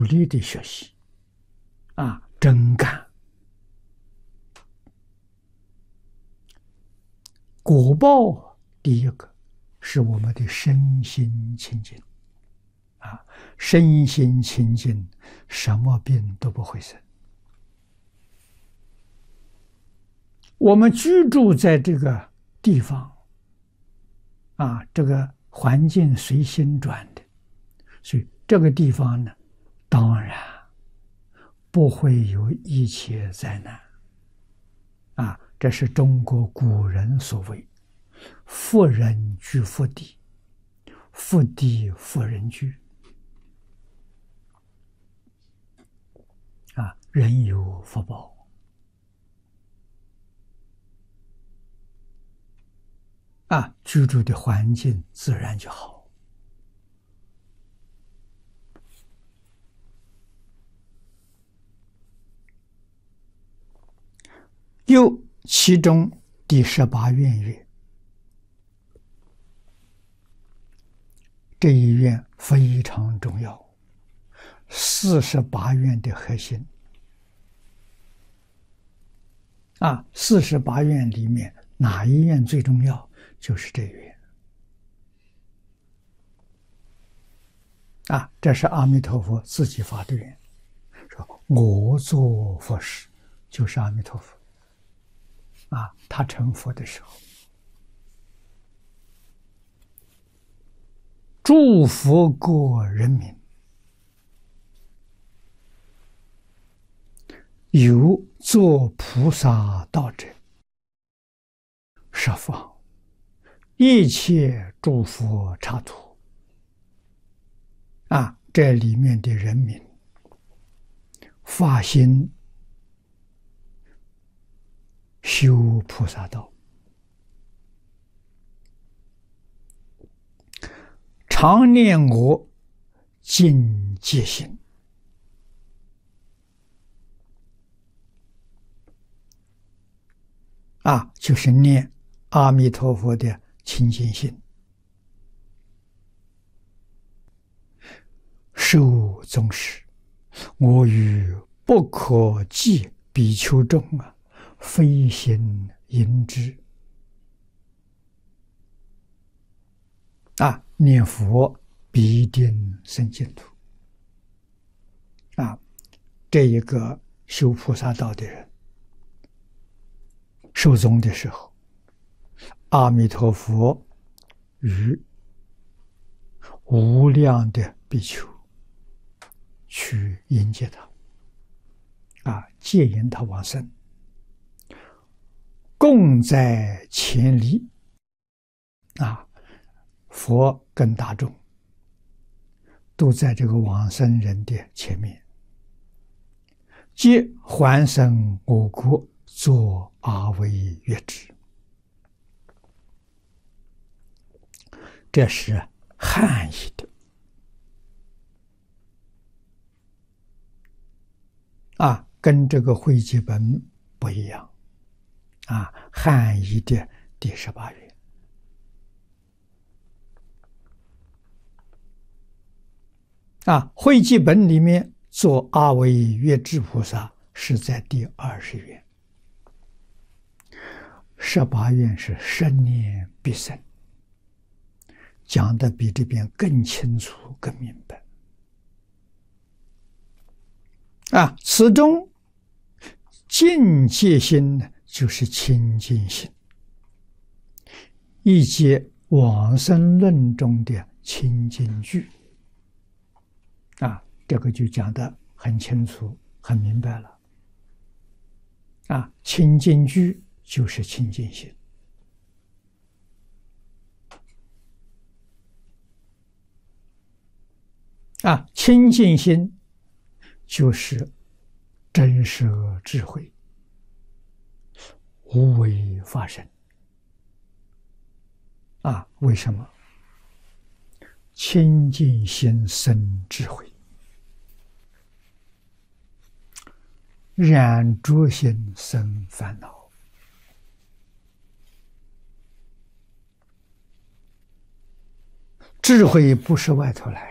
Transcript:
力的学习真干，果报第一个是我们的身心清净身心清净，什么病都不会生。我们居住在这个地方这个环境随心转的，所以这个地方呢，当然不会有一切灾难这是中国古人所谓福人居福地，福地福人居人有福报居住的环境自然就好。又其中第18愿曰：这一愿非常重要，48愿的核心48愿里面哪一愿最重要？就是这一愿这是阿弥陀佛自己发的愿，说我做佛时，就是阿弥陀佛他成佛的时候，祝福各人民，有作菩萨道者，十方一切诸佛刹土这里面的人民发心修菩萨道，常念我尽戒心就是念阿弥陀佛的清净心，受宗师，我与不可计比丘众非心迎之念佛必定生净土这一个修菩萨道的人受宗的时候，阿弥陀佛与无量的比丘去迎接他接引他往生，共在前离佛跟大众都在这个往生人的前面，皆还生我国，作阿惟越之。这是汉译的跟这个汇集本不一样汉译的第18愿汇集本里面做阿惟越之菩萨是在第20愿，18愿是10年必生，讲的比这边更清楚更明白此中净戒心呢，就是清净心，以及往生论中的清净句这个就讲得很清楚很明白了清净句就是清净心清净心就是真实智慧，无为法身为什么？清净心生智慧，染浊心生烦恼智慧不是外头来